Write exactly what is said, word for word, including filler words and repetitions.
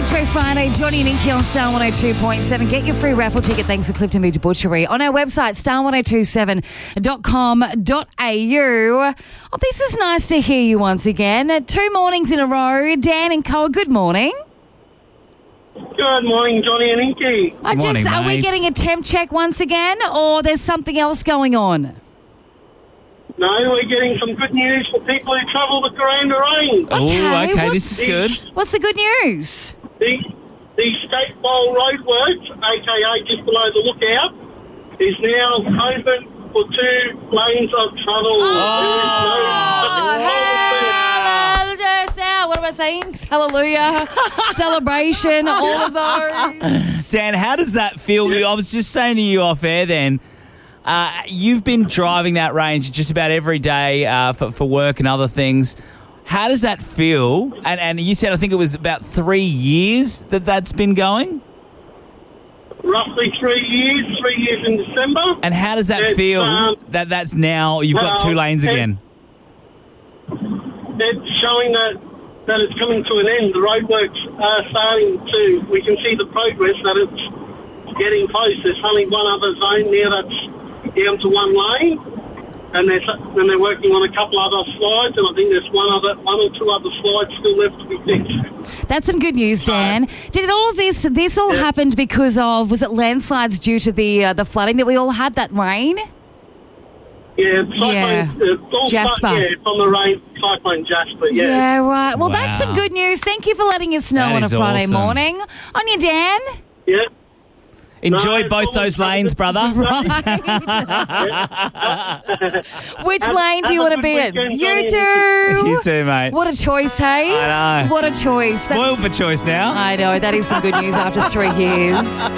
Retro Friday, Johnny and Inky on Star one oh two point seven. Get your free raffle ticket thanks to Clifton Beach Butchery on our website, star one oh two seven dot com dot a u. Oh, this is nice to hear you once again. Two mornings in a row. Dan and Cole, good morning. Good morning, Johnny and Inky. I Good just, morning, are we mate. getting a temp check once again, or there's something else going on? No, we're getting some good news for people who travel the Coranda Range. Oh, Okay, okay, what's- this is good. What's the good news? The, the State Bowl Roadworks, a k a just below the lookout, is now open for two lanes of travel. Oh, There is no hallelujah. What am I saying? Hallelujah. Celebration, all of those. Dan, how does that feel? I was just saying to you off air then, uh, you've been driving that range just about every day uh, for, for work and other things. How does that feel? And, and you said, I think it was about three years that that's been going? roughly three years, three years in December. And how does that It's, feel um, that that's now, you've got two well, lanes it- again? It's showing that, that it's coming to an end. The roadworks are starting to, we can see the progress that it's getting close. There's only one other zone there that's down to one lane, and they're, and they're working on a couple other slides, and I think there's one other, one or two other slides still left to be fixed. That's some good news, Dan. Did all of this, this all Yeah. happened because of, was it landslides due to the uh, the flooding that we all had, that rain? Yeah, cyclone, Yeah. uh, all Jasper. Cy- yeah, from the rain, Cyclone Jasper, yeah. Yeah, right. Well, that's some Wow. good news. Thank you for letting us know That on a is Friday awesome. morning. On you, Dan. Yeah. Enjoy No, both it's those always lanes, brother. Right. Which Have- lane do you have want a to be good in? weekend, You Johnny. do. You too, mate. What a choice, hey? I know. What a choice. That's- Spoiled for choice now. I know. That is some good news after three years.